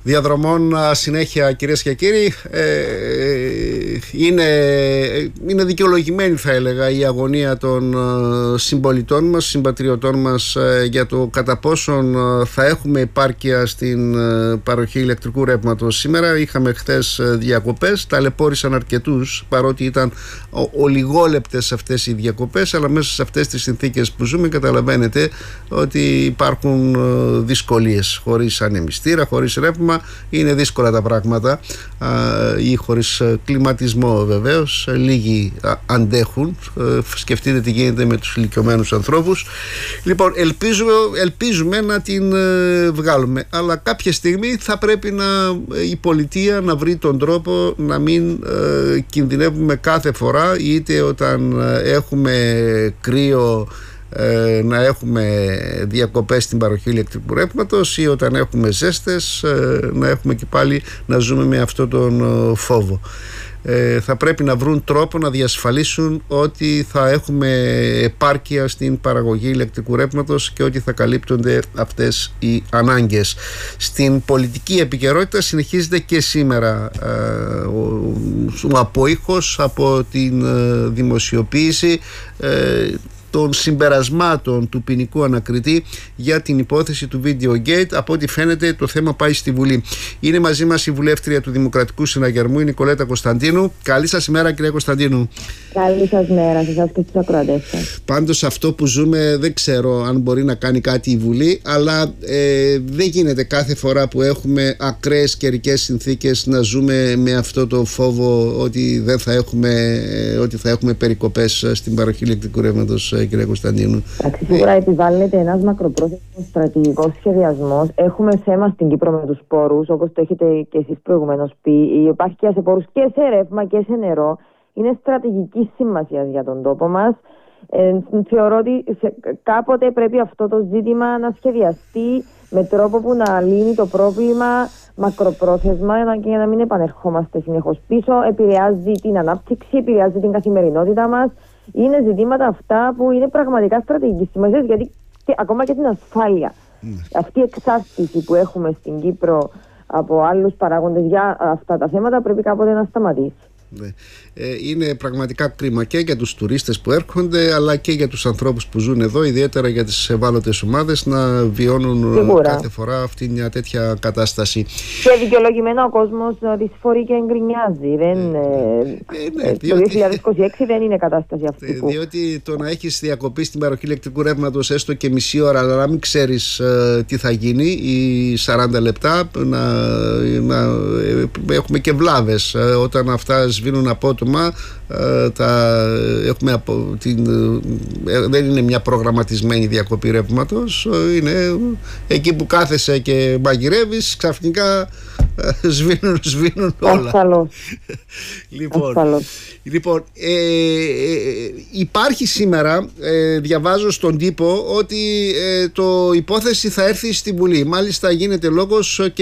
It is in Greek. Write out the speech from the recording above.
διαδρομών συνέχεια, κυρίες και κύριοι. Είναι δικαιολογημένη, θα έλεγα, η αγωνία των συμπολιτών μας, συμπατριωτών μας, για το κατά πόσον θα έχουμε επάρκεια στην παροχή ηλεκτρικού ρεύματος. Σήμερα είχαμε χθες διακοπές, ταλαιπώρησαν αρκετούς, παρότι ήταν ολιγόλεπτες αυτές οι διακοπές, αλλά μέσα σε αυτές τις συνθήκες που ζούμε καταλαβαίνετε ότι υπάρχουν δυσκολίες. Χωρίς ανεμιστήρα, χωρίς ρεύμα είναι δύσκολα τα πράγματα, ή χωρίς κλιματισμό βεβαίως. Λίγοι αντέχουν. Σκεφτείτε τι γίνεται με τους ηλικιωμένους ανθρώπους. Λοιπόν, ελπίζουμε να την βγάλουμε, αλλά κάποια στιγμή θα πρέπει η πολιτεία να βρει τον τρόπο να μην κινδυνεύουμε κάθε φορά, είτε όταν έχουμε κρύο να έχουμε διακοπές στην παροχή ηλεκτρικού ρεύματος, ή όταν έχουμε ζέστες να έχουμε και πάλι να ζούμε με αυτό τον φόβο. Θα πρέπει να βρουν τρόπο να διασφαλίσουν ότι θα έχουμε επάρκεια στην παραγωγή ηλεκτρικού ρεύματος και ότι θα καλύπτονται αυτές οι ανάγκες. Στην πολιτική επικαιρότητα συνεχίζεται και σήμερα ο απόϊχος από την δημοσιοποίηση των συμπερασμάτων του ποινικού ανακριτή για την υπόθεση του Videogate. Από ό,τι φαίνεται το θέμα πάει στη Βουλή. Είναι μαζί μας η βουλεύτρια του Δημοκρατικού Συναγερμού, η Νικολέτα Κωνσταντίνου. Καλή σας ημέρα, κυρία Κωνσταντίνου. Καλή σας μέρα σε εσάς και στους ακροατές σας. Πάντως αυτό που ζούμε δεν ξέρω αν μπορεί να κάνει κάτι η Βουλή, αλλά δεν γίνεται κάθε φορά που έχουμε ακραίες καιρικές συνθήκες να ζούμε με αυτό το φόβο ότι θα έχουμε περικοπές στην παροχή ηλεκτρικού ρεύματος, κυρία Κωνσταντίνου. Σίγουρα επιβάλλεται ένας μακροπρόθεσμος στρατηγικός σχεδιασμός. Έχουμε θέμα στην Κύπρο με τους πόρους, όπως το έχετε και εσείς προηγουμένως πει. Η επάρκεια σε πόρους και σε ρεύμα και σε νερό είναι στρατηγική σημασία για τον τόπο μας. Θεωρώ ότι κάποτε πρέπει αυτό το ζήτημα να σχεδιαστεί με τρόπο που να λύνει το πρόβλημα μακροπρόθεσμα και για να μην επανερχόμαστε συνεχώς πίσω. Επηρεάζει την ανάπτυξη, επηρεάζει την καθημερινότητα μας. Είναι ζητήματα αυτά που είναι πραγματικά στρατηγική σημασία, γιατί ακόμα και την ασφάλεια. Αυτή η εξάρτηση που έχουμε στην Κύπρο από άλλους παράγοντες για αυτά τα θέματα πρέπει κάποτε να σταματήσει. Είναι πραγματικά κρίμα και για τους τουρίστες που έρχονται, αλλά και για τους ανθρώπους που ζουν εδώ, ιδιαίτερα για τις ευάλωτες ομάδες, να βιώνουν κάθε φορά αυτή μια τέτοια κατάσταση. Και δικαιολογημένα ο κόσμος δυσφορεί και εγκρινιάζει. Το 2026 δεν είναι κατάσταση αυτή. Διότι το να έχεις διακοπή στην παροχή ηλεκτρικού ρεύματος έστω και μισή ώρα, αλλά να μην ξέρεις τι θα γίνει, ή 40 λεπτά, να έχουμε και βλάβες όταν αυτά σβήνουν απότομα. Δεν είναι μια προγραμματισμένη διακοπή ρεύματος, είναι εκεί που κάθεσαι και μαγειρεύεις, ξαφνικά σβήνουν όλα. Λοιπόν, υπάρχει σήμερα, διαβάζω στον τύπο, ότι το υπόθεση θα έρθει στη Βουλή. Μάλιστα γίνεται λόγος και